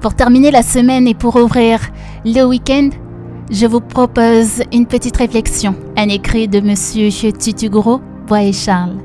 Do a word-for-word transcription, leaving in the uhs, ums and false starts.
Pour terminer la semaine et pour ouvrir le week-end, je vous propose une petite réflexion, un écrit de Monsieur Tutuguro, Bois et Charles.